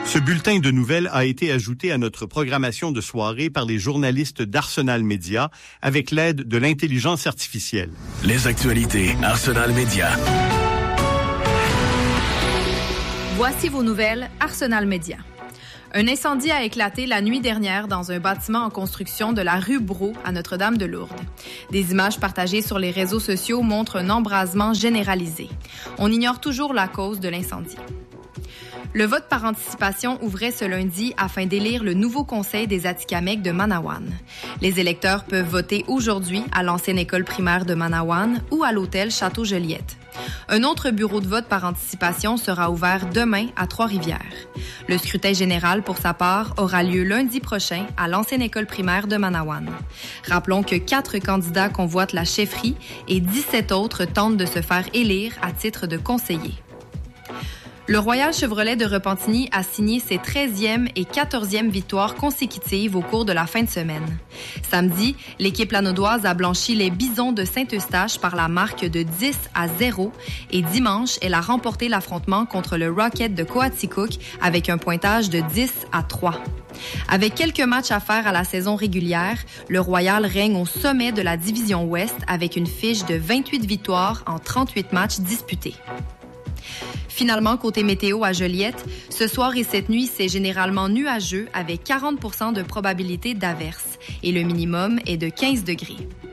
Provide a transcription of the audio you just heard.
Ce bulletin de nouvelles a été ajouté à notre programmation de soirée par les journalistes d'Arsenal Média avec l'aide de l'intelligence artificielle. Les actualités Arsenal Média. Voici vos nouvelles Arsenal Média. Un incendie a éclaté la nuit dernière dans un bâtiment en construction de la rue Brault à Notre-Dame-de-Lourdes. Des images partagées sur les réseaux sociaux montrent un embrasement généralisé. On ignore toujours la cause de l'incendie. Le vote par anticipation ouvrait ce lundi afin d'élire le nouveau conseil des Atikamekw de Manawan. Les électeurs peuvent voter aujourd'hui à l'ancienne école primaire de Manawan ou à l'hôtel Château-Joliette. Un autre bureau de vote par anticipation sera ouvert demain à Trois-Rivières. Le scrutin général, pour sa part, aura lieu lundi prochain à l'ancienne école primaire de Manawan. Rappelons que 4 candidats convoitent la chefferie et 17 autres tentent de se faire élire à titre de conseiller. Le Royal Chevrolet de Repentigny a signé ses 13e et 14e victoires consécutives au cours de la fin de semaine. Samedi, l'équipe lanaudoise a blanchi les Bisons de Saint-Eustache par la marque de 10-0 et dimanche, elle a remporté l'affrontement contre le Rocket de Coaticook avec un pointage de 10-3. Avec quelques matchs à faire à la saison régulière, le Royal règne au sommet de la division Ouest avec une fiche de 28 victoires en 38 matchs disputés. Finalement, côté météo à Joliette, ce soir et cette nuit, c'est généralement nuageux avec 40% de probabilité d'averse et le minimum est de 15 degrés.